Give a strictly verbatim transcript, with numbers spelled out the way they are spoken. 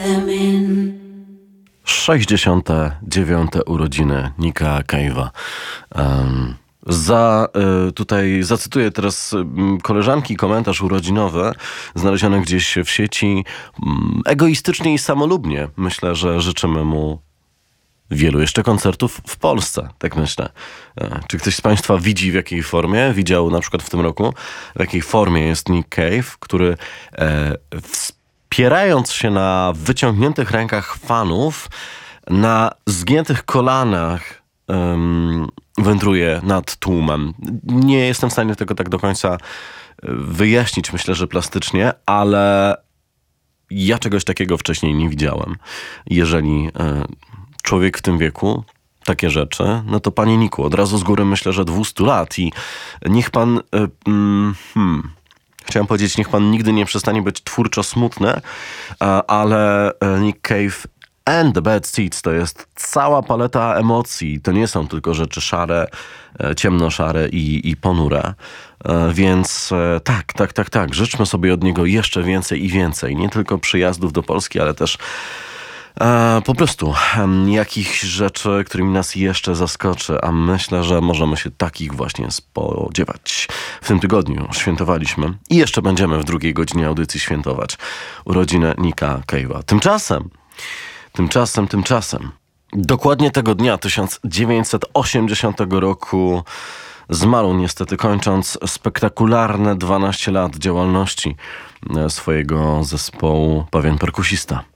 sześćdziesiąte dziewiąte urodziny Nicka Cave'a. Um, za, y, tutaj zacytuję teraz y, koleżanki komentarz urodzinowy znaleziony gdzieś w sieci. Y, egoistycznie i samolubnie myślę, że życzymy mu wielu jeszcze koncertów w Polsce, tak myślę. E, czy ktoś z Państwa widzi, w jakiej formie, widział na przykład w tym roku, w jakiej formie jest Nick Cave, który e, wspierając się na wyciągniętych rękach fanów, na zgiętych kolanach um, wędruje nad tłumem. Nie jestem w stanie tego tak do końca wyjaśnić, myślę, że plastycznie, ale ja czegoś takiego wcześniej nie widziałem. Jeżeli e, człowiek w tym wieku takie rzeczy, no to panie Niku, od razu z góry myślę, że dwieście lat i niech pan y, mm, hmm, chciałem powiedzieć, niech pan nigdy nie przestanie być twórczo smutny, a, ale Nick Cave and the Bad Seeds to jest cała paleta emocji. To nie są tylko rzeczy szare, ciemnoszare i, i ponure. Więc tak, tak, tak, tak. Życzmy sobie od niego jeszcze więcej i więcej. Nie tylko przyjazdów do Polski, ale też E, po prostu um, jakichś rzeczy, którymi nas jeszcze zaskoczy, a myślę, że możemy się takich właśnie spodziewać. W tym tygodniu świętowaliśmy i jeszcze będziemy w drugiej godzinie audycji świętować urodzinę Nicka Cave'a. Tymczasem, tymczasem, tymczasem, dokładnie tego dnia tysiąc dziewięćset osiemdziesiątego roku zmarł, niestety kończąc spektakularne dwanaście lat działalności swojego zespołu, pewien perkusista.